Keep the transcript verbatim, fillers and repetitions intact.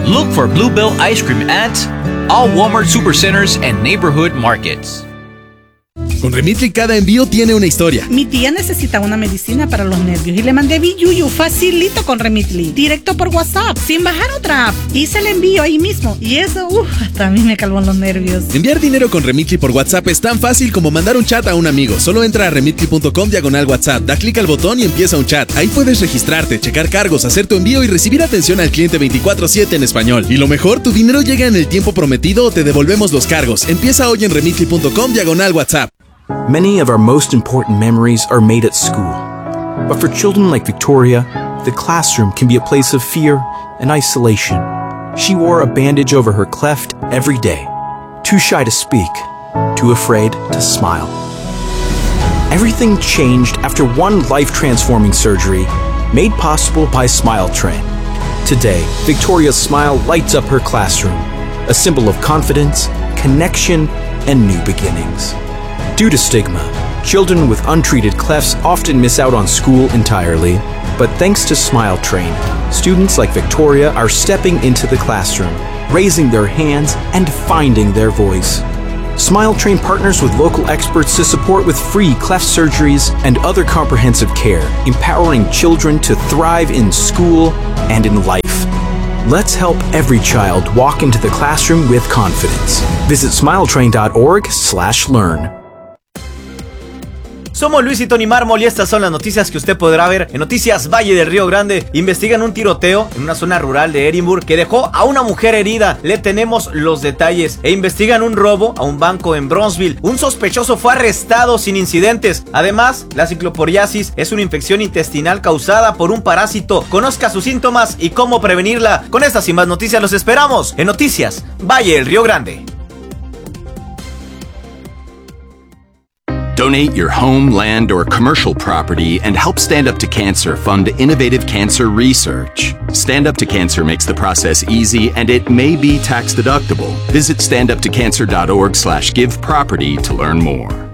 Look for Bluebell Ice Cream at all Walmart Supercenters and neighborhood markets. Con Remitly cada envío tiene una historia. Mi tía necesita una medicina para los nervios y le mandé Biyuyu facilito con Remitly, directo por WhatsApp, sin bajar otra app. Hice el envío ahí mismo y eso, uff, hasta a mí me calmó los nervios. Enviar dinero con Remitly por WhatsApp es tan fácil como mandar un chat a un amigo. Solo entra a remitly punto com diagonal WhatsApp, da clic al botón y empieza un chat. Ahí puedes registrarte, checar cargos, hacer tu envío y recibir atención al cliente veinticuatro siete en español. Y lo mejor, tu dinero llega en el tiempo prometido o te devolvemos los cargos. Empieza hoy en remitly punto com diagonal WhatsApp. Many of our most important memories are made at school. But for children like Victoria, the classroom can be a place of fear and isolation. She wore a bandage over her cleft every day, too shy to speak, too afraid to smile. Everything changed after one life-transforming surgery made possible by Smile Train. Today, Victoria's smile lights up her classroom, a symbol of confidence, connection, and new beginnings. Due to stigma, children with untreated clefts often miss out on school entirely, but thanks to Smile Train, students like Victoria are stepping into the classroom, raising their hands, and finding their voice. Smile Train partners with local experts to support with free cleft surgeries and other comprehensive care, empowering children to thrive in school and in life. Let's help every child walk into the classroom with confidence. Visit smiletrain dot org slash learn. Somos Luis y Tony Mármol y estas son las noticias que usted podrá ver en Noticias Valle del Río Grande. Investigan un tiroteo en una zona rural de Edimburgo que dejó a una mujer herida. Le tenemos los detalles. E investigan un robo a un banco en Bronzeville. Un sospechoso fue arrestado sin incidentes. Además, la cicloporiasis es una infección intestinal causada por un parásito. Conozca sus síntomas y cómo prevenirla. Con estas y más noticias los esperamos en Noticias Valle del Río Grande. Donate your home, land, or commercial property and help Stand Up to Cancer fund innovative cancer research. Stand Up to Cancer makes the process easy and it may be tax deductible. Visit stand up to cancer dot org slash give property to learn more.